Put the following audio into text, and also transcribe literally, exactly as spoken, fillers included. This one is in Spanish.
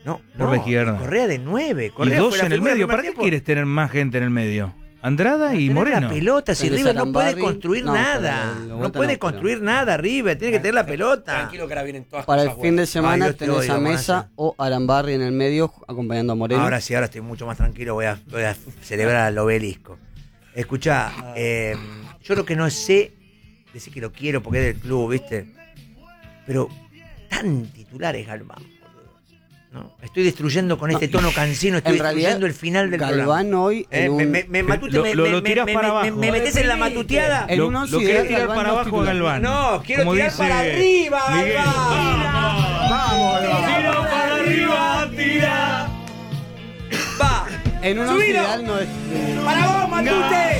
No, Por no, la izquierda. Correa de nueve. Y Correa dos fue la en el figura del medio. primer ¿Para qué tiempo. quieres tener más gente en el medio? Andrada y Tener Moreno. la pelota, si Tenés River no puede Arambarri. construir No, nada. pero lo No vuelta puede no, construir pero- nada River, tiene que tener la pelota. Tranquilo que ahora vienen todas Para el cosas fin de buenas. semana Ay, yo te tenés odio, a Mesa Massa. o Arambarri en el medio acompañando a Moreno. Ahora sí, ahora estoy mucho más tranquilo, voy a, voy a celebrar al obelisco. Escuchá, eh, yo lo que no sé, decir que lo quiero porque es del club, ¿viste? Pero tan titular es Galván, boludo, ¿no? Estoy destruyendo con este tono cansino, estoy En realidad, destruyendo el final del Galván programa. hoy Eh, en me, un- me, me, Matute, Lo- me, lo- me, lo tirás me, para me, abajo. me metés en la matuteada. En Lo, un once lo ideal, querés tirar Galván para no abajo a titular. Galván. No, quiero Como tirar dice para arriba, Miguel. Galván. Vamos, Galván. Tira para arriba, tira. Va. En un once Subilo. ideal no es. Para vos, Matute.